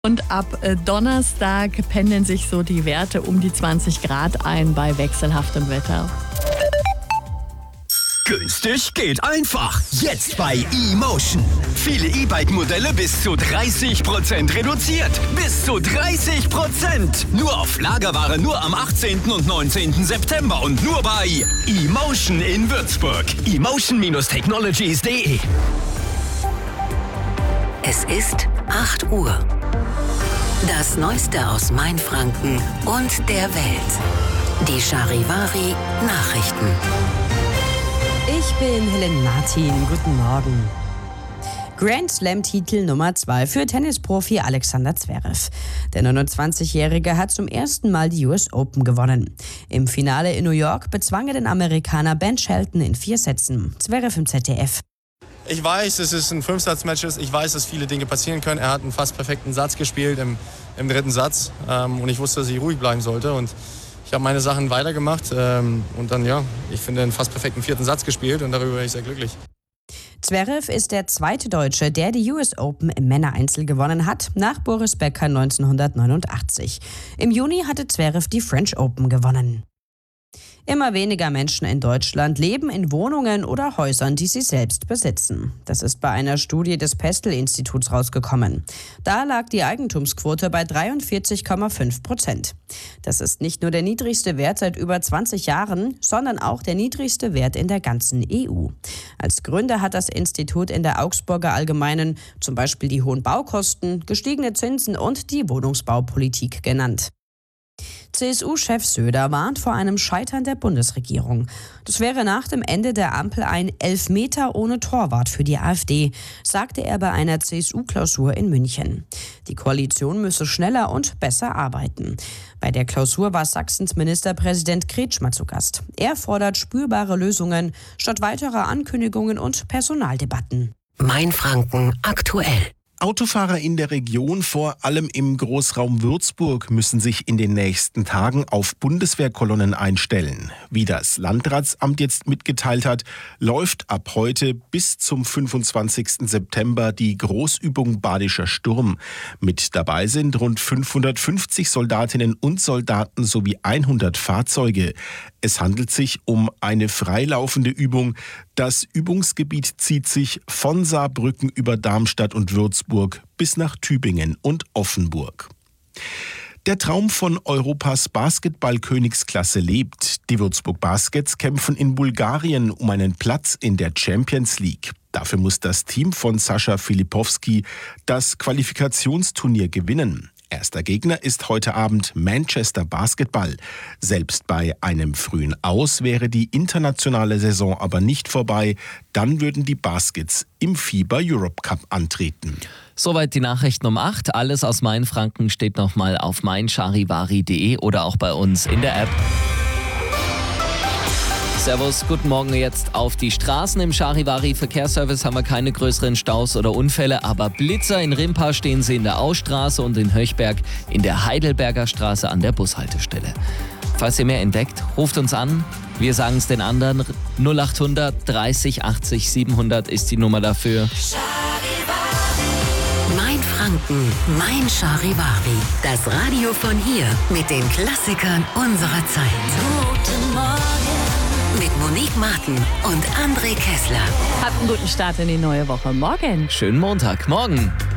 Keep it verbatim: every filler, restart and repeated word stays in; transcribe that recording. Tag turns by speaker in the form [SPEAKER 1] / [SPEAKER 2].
[SPEAKER 1] Und ab äh, Donnerstag pendeln sich so die Werte um die zwanzig Grad ein bei wechselhaftem Wetter.
[SPEAKER 2] Günstig geht einfach. Jetzt bei eMotion. Viele E-Bike-Modelle bis zu dreißig Prozent reduziert. Bis zu dreißig Prozent. Nur auf Lagerware, nur am achtzehnten und neunzehnten September und nur bei eMotion in Würzburg. emotion Technologies punkt de.
[SPEAKER 3] Es ist acht Uhr. Das Neueste aus Mainfranken und der Welt. Die Charivari Nachrichten.
[SPEAKER 4] Ich bin Helen Martin. Guten Morgen. Grand Slam-Titel Nummer zwei für Tennisprofi Alexander Zverev. Der neunundzwanzigjährige hat zum ersten Mal die U S Open gewonnen. Im Finale in New York bezwang er den Amerikaner Ben Shelton in vier Sätzen. Zverev im Z D F.
[SPEAKER 5] Ich weiß, dass es ein Fünfsatz-Match ist. Ich weiß, dass viele Dinge passieren können. Er hat einen fast perfekten Satz gespielt im, im dritten Satz. Ähm, und ich wusste, dass ich ruhig bleiben sollte. Und ich habe meine Sachen weitergemacht. Ähm, und dann, ja, ich finde, einen fast perfekten vierten Satz gespielt. Und darüber bin ich sehr glücklich.
[SPEAKER 4] Zverev ist der zweite Deutsche, der die U S Open im Männereinzel gewonnen hat, nach Boris Becker neunzehnhundertneunundachtzig. Im Juni hatte Zverev die French Open gewonnen. Immer weniger Menschen in Deutschland leben in Wohnungen oder Häusern, die sie selbst besitzen. Das ist bei einer Studie des Pestel-Instituts rausgekommen. Da lag die Eigentumsquote bei dreiundvierzig Komma fünf Prozent. Das ist nicht nur der niedrigste Wert seit über zwanzig Jahren, sondern auch der niedrigste Wert in der ganzen E U. Als Gründe hat das Institut in der Augsburger Allgemeinen zum Beispiel die hohen Baukosten, gestiegene Zinsen und die Wohnungsbaupolitik genannt. C S U-Chef Söder warnt vor einem Scheitern der Bundesregierung. Das wäre nach dem Ende der Ampel ein Elfmeter ohne Torwart für die AfD, sagte er bei einer C S U-Klausur in München. Die Koalition müsse schneller und besser arbeiten. Bei der Klausur war Sachsens Ministerpräsident Kretschmer zu Gast. Er fordert spürbare Lösungen statt weiterer Ankündigungen und Personaldebatten.
[SPEAKER 3] Mainfranken aktuell.
[SPEAKER 6] Autofahrer in der Region, vor allem im Großraum Würzburg, müssen sich in den nächsten Tagen auf Bundeswehrkolonnen einstellen. Wie das Landratsamt jetzt mitgeteilt hat, läuft ab heute bis zum fünfundzwanzigsten September die Großübung Badischer Sturm. Mit dabei sind rund fünfhundertfünfzig Soldatinnen und Soldaten sowie hundert Fahrzeuge. Es handelt sich um eine freilaufende Übung. Das Übungsgebiet zieht sich von Saarbrücken über Darmstadt und Würzburg bis nach Tübingen und Offenburg. Der Traum von Europas Basketball-Königsklasse lebt. Die Würzburg Baskets kämpfen in Bulgarien um einen Platz in der Champions League. Dafür muss das Team von Sascha Filipowski das Qualifikationsturnier gewinnen. Erster Gegner ist heute Abend Manchester Basketball. Selbst bei einem frühen Aus wäre die internationale Saison aber nicht vorbei. Dann würden die Baskets im FIBA Europe Cup antreten.
[SPEAKER 7] Soweit die Nachrichten um acht. Alles aus Mainfranken steht nochmal auf mein charivari punkt de oder auch bei uns in der App. Servus, guten Morgen jetzt auf die Straßen. Im Charivari Verkehrsservice haben wir keine größeren Staus oder Unfälle, aber Blitzer in Rimpa stehen sie in der Austraße und in Höchberg in der Heidelberger Straße an der Bushaltestelle. Falls ihr mehr entdeckt, ruft uns an. Wir sagen es den anderen. null achthundert dreißig achtzig siebenhundert ist die Nummer dafür.
[SPEAKER 3] Mainfranken, mein Charivari. Das Radio von hier mit den Klassikern unserer Zeit. Guten Morgen. Mit Monique Martin und André Kessler.
[SPEAKER 1] Habt einen guten Start in die neue Woche. Morgen.
[SPEAKER 7] Schönen Montag. Morgen.